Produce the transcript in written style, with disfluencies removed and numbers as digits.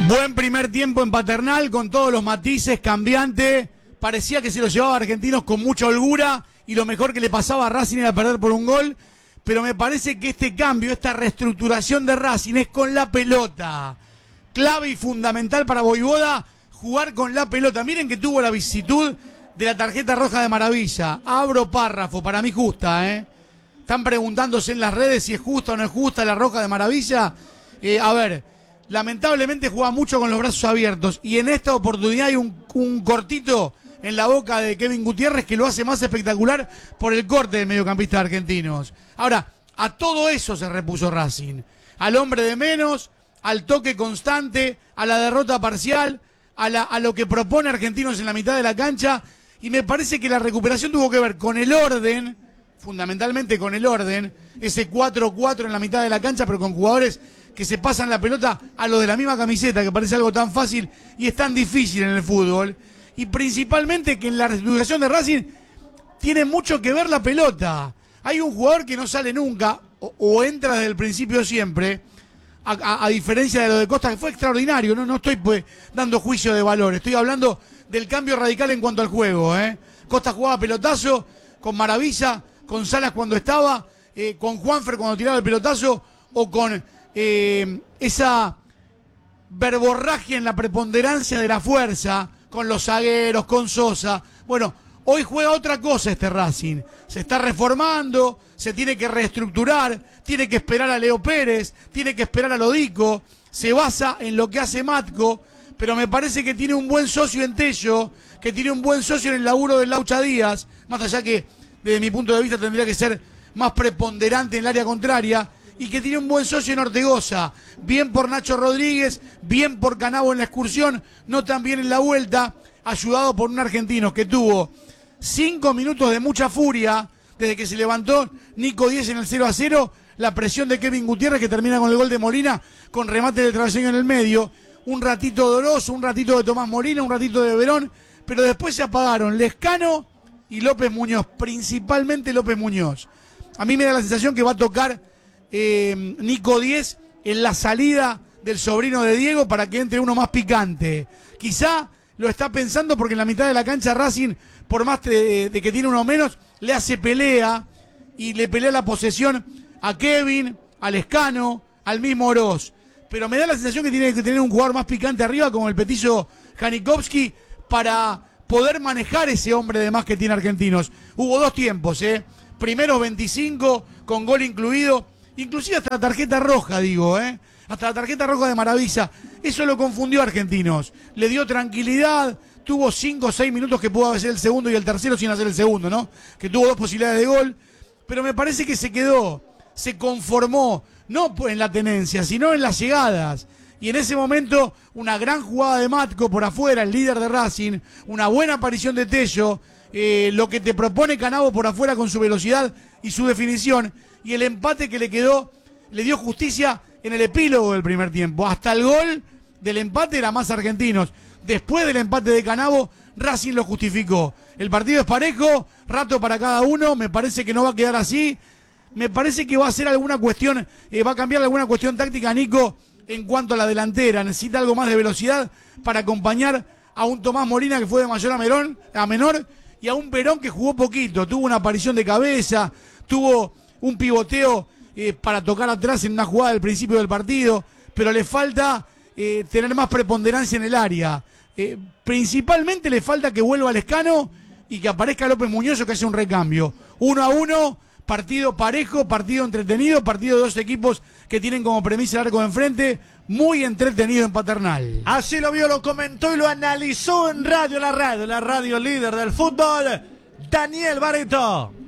Buen primer tiempo en Paternal, con todos los matices, cambiante. Parecía que se lo llevaba a Argentinos con mucha holgura y lo mejor que le pasaba a Racing era perder por un gol. Pero me parece que este cambio, esta reestructuración de Racing es con la pelota. Clave y fundamental para Vojvoda, jugar con la pelota. Miren que tuvo la vicisitud de la tarjeta roja de Maravilla. Abro párrafo, para mí justa, ¿eh? Están preguntándose en las redes si es justa o no es justa la roja de Maravilla. A ver, lamentablemente juega mucho con los brazos abiertos y en esta oportunidad hay un cortito en la boca de Kevin Gutiérrez que lo hace más espectacular por el corte del mediocampista de Argentinos. Ahora, a todo eso se repuso Racing. Al hombre de menos, al toque constante, a la derrota parcial, a lo que propone Argentinos en la mitad de la cancha. Y me parece que la recuperación tuvo que ver con el orden, fundamentalmente con el orden, ese 4-4 en la mitad de la cancha, pero con jugadores que se pasan la pelota a los de la misma camiseta, que parece algo tan fácil y es tan difícil en el fútbol. Y principalmente que en la reestructuración de Racing tiene mucho que ver la pelota. Hay un jugador que no sale nunca, o entra desde el principio siempre, a diferencia de lo de Costa, que fue extraordinario. No estoy pues dando juicio de valor, estoy hablando del cambio radical en cuanto al juego. Costa jugaba pelotazo, con Maravilla, con Salas cuando estaba, con Juanfer cuando tiraba el pelotazo, o con esa verborragia en la preponderancia de la fuerza, con los zagueros, con Sosa. Bueno, hoy juega otra cosa este Racing. Se está reformando, se tiene que reestructurar, tiene que esperar a Leo Pérez, tiene que esperar a Lodico, se basa en lo que hace Matco, pero me parece que tiene un buen socio en Tello, que tiene un buen socio en el laburo del Laucha Díaz, más allá que desde mi punto de vista tendría que ser más preponderante en el área contraria, y que tiene un buen socio en Ortegoza, bien por Nacho Rodríguez, bien por Canavo en la excursión, no tan bien en la vuelta, ayudado por un argentino que tuvo 5 minutos de mucha furia, desde que se levantó Nico 10 en el 0-0, la presión de Kevin Gutiérrez que termina con el gol de Molina, con remate de travesaño en el medio, un ratito de Orozo, un ratito de Tomás Molina, un ratito de Verón, pero después se apagaron Lescano y López Muñoz, principalmente López Muñoz. A mí me da la sensación que va a tocar Nico 10 en la salida del sobrino de Diego para que entre uno más picante. Quizá lo está pensando porque en la mitad de la cancha Racing, por más de que tiene uno menos, le hace pelea y le pelea la posesión a Kevin, a Lescano, al mismo Oroz. Pero me da la sensación que tiene que tener un jugador más picante arriba como el petizo Janikowski para poder manejar ese hombre de más que tiene Argentinos. Hubo 2 tiempos, Primero 25 con gol incluido. Inclusive hasta la tarjeta roja, hasta la tarjeta roja de Maravilla. Eso lo confundió a Argentinos. Le dio tranquilidad, tuvo 5 o 6 minutos que pudo hacer el segundo y el tercero sin hacer el segundo, ¿no? Que tuvo 2 posibilidades de gol. Pero me parece que se quedó, se conformó, no en la tenencia, sino en las llegadas. Y en ese momento, una gran jugada de Matco por afuera, el líder de Racing, una buena aparición de Tello, lo que te propone Canavo por afuera con su velocidad y su definición, y el empate que le quedó, le dio justicia en el epílogo del primer tiempo. Hasta el gol del empate era más Argentinos. Después del empate de Canavo, Racing lo justificó. El partido es parejo, rato para cada uno, me parece que no va a quedar así. Me parece que va a hacer alguna cuestión, va a cambiar alguna cuestión táctica, Nico, en cuanto a la delantera. Necesita algo más de velocidad para acompañar a un Tomás Molina que fue de mayor a menor, y a un Perón que jugó poquito. Tuvo una aparición de cabeza, tuvo un pivoteo para tocar atrás en una jugada del principio del partido, pero le falta tener más preponderancia en el área. Principalmente le falta que vuelva Lescano y que aparezca López Muñoz, que hace un recambio. 1-1, partido parejo, partido entretenido, partido de 2 equipos que tienen como premisa el arco de enfrente, muy entretenido en Paternal. Así lo vio, lo comentó y lo analizó en Radio La Radio líder del fútbol, Daniel Barreto.